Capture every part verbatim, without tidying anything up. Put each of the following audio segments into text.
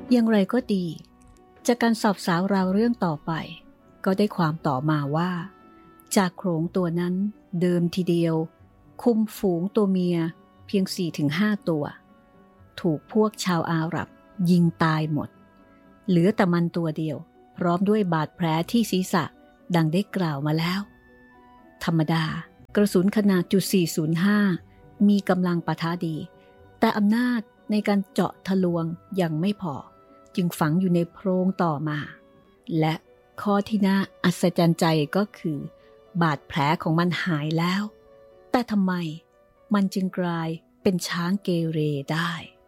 อย่างไรก็ดีจากการสอบสาวราวเรื่องต่อไปก็ได้ความต่อมาว่าจากโขลงตัวนั้นเดิมทีเดียวคุมฝูงตัวเมียเพียง สี่ถึงห้า ตัวถูกพวกชาวอาหรับยิงตายหมดเหลือแต่มันตัวเดียวพร้อมด้วยบาดแผลที่ศีรษะดังได้กล่าวมาแล้วธรรมดากระสุนขนาดจุดสี่ศูนย์ห้ามีกำลังปะทะดีแต่อำนาจในการเจาะทะลวงยังไม่พอจึงฝังอยู่ในโพรงต่อมาและข้อที่น่าอัศจรรย์ใจก็คือบาดแผลของมันหายแล้วแต่ทำไมมันจึงกลายเป็นช้างเกเรได้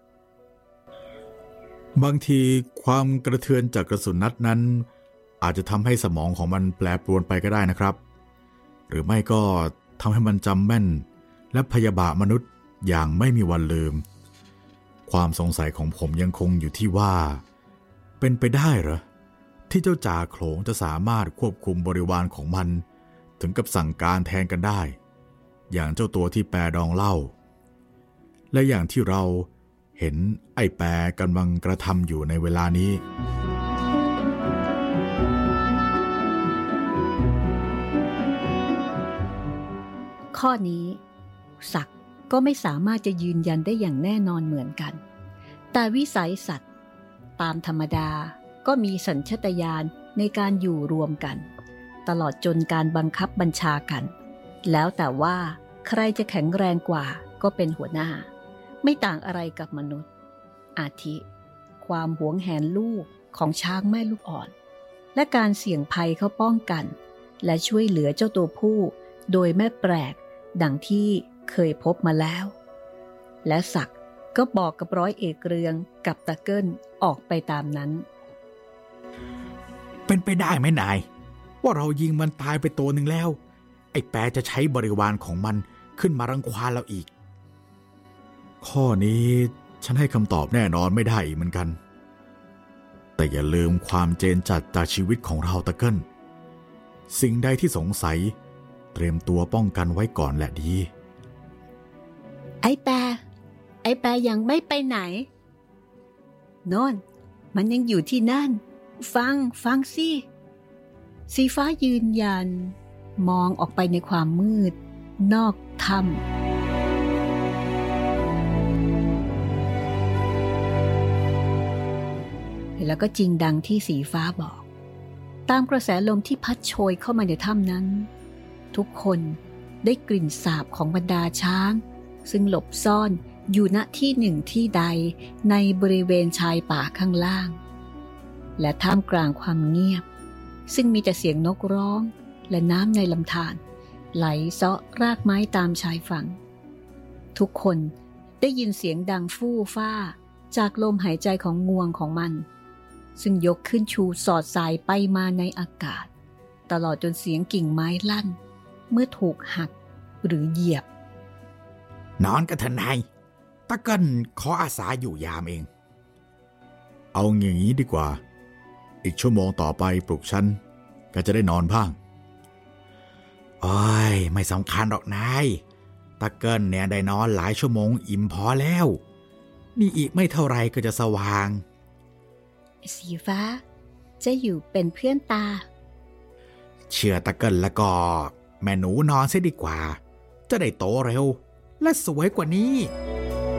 บางทีความกระเทือนจากกระสุนนัดนั้นอาจจะทำให้สมองของมันแปรปรวนไปก็ได้นะครับหรือไม่ก็ทำให้มันจำแม่นและพยาบาทมนุษย์อย่างไม่มีวันลืมความสงสัยของผมยังคงอยู่ที่ว่าเป็นไปได้เหรอที่เจ้าจ่าโขลงจะสามารถควบคุมบริวารของมันถึงกับสั่งการแทนกันได้อย่างเจ้าตัวที่แปรดองเหล้าและอย่างที่เราเห็นไอ้แปรกำลังกระทำอยู่ในเวลานี้ข้อนี้ศักดิ์ก็ไม่สามารถจะยืนยันได้อย่างแน่นอนเหมือนกันแต่วิสัยสัตว์ตามธรรมดาก็มีสัญชาตญาณในการอยู่รวมกันตลอดจนการบังคับบัญชากันแล้วแต่ว่าใครจะแข็งแรงกว่าก็เป็นหัวหน้าไม่ต่างอะไรกับมนุษย์อาทิความหวงแหนลูกของช้างแม่ลูกอ่อนและการเสี่ยงภัยเข้าป้องกันและช่วยเหลือเจ้าตัวผู้โดยไม่แปลกดังที่เคยพบมาแล้วและศักดิ์ก็บอกกับร้อยเอกเรืองกับตะเกิ้ลออกไปตามนั้นเป็นไปได้ไหมนายว่าเรายิงมันตายไปตัวหนึ่งแล้วไอ้แปรจะใช้บริวารของมันขึ้นมารังควานเราอีกข้อนี้ฉันให้คำตอบแน่นอนไม่ได้อีกเหมือนกันแต่อย่าลืมความเจนจัดจากชีวิตของเราตะเกิ้ลสิ่งใดที่สงสัยเตรียมตัวป้องกันไว้ก่อนแหละดีไอ้แปรไอ้แปรยังไม่ไปไหนโน่นมันยังอยู่ที่นั่นฟังฟังสิสีฟ้ายืนยันมองออกไปในความมืดนอกถ้ำแล้วก็จริงดังที่สีฟ้าบอกตามกระแสลมที่พัดโชยเข้ามาในถ้ำนั้นทุกคนได้กลิ่นสาบของบรรดาช้างซึ่งหลบซ่อนอยู่ณที่หนึ่งที่ใดในบริเวณชายป่าข้างล่างและท่ามกลางความเงียบซึ่งมีแต่เสียงนกร้องและน้ำในลำธารไหลเซาะรากไม้ตามชายฝั่งทุกคนได้ยินเสียงดังฟู่ฟ้าจากลมหายใจของงวงของมันซึ่งยกขึ้นชูสอดสายไปมาในอากาศตลอดจนเสียงกิ่งไม้ลั่นเมื่อถูกหักหรือเหยียบนอนกันเถอะนายตะเกิ้ลขออาสาอยู่ยามเองเอาอย่างนี้ดีกว่าอีกชั่วโมงต่อไปปลุกฉันก็จะได้นอนบ้างโอ้ยไม่สำคัญหรอกนายตะเกิ้ลเนี่ยได้นอนหลายชั่วโมงอิ่มพอแล้วนี่อีกไม่เท่าไรก็จะสว่างสีฟ้าจะอยู่เป็นเพื่อนตาเชื่อตะเกิ้ลแล้วก็แม่หนูนอนเสียดีกว่าจะได้โตเร็วและสวยกว่านี้